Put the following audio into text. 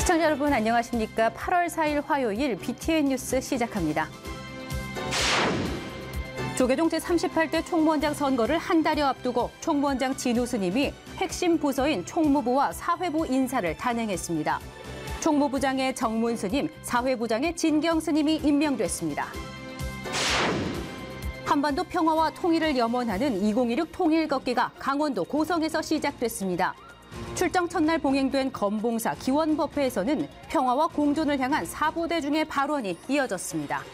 시청자 여러분 안녕하십니까? 8월 4일 화요일 BTN 뉴스 시작합니다. 조계종 제38대 총무원장 선거를 한 달여 앞두고 총무원장 진우 스님이 핵심 부서인 총무부와 사회부 인사를 단행했습니다. 총무부장의 정문 스님, 사회부장의 진경 스님이 임명됐습니다. 한반도 평화와 통일을 염원하는 2016 통일 걷기가 강원도 고성에서 시작됐습니다. 출정 첫날 봉행된 검봉사 기원법회에서는 평화와 공존을 향한 사부대 중의 발언이 이어졌습니다.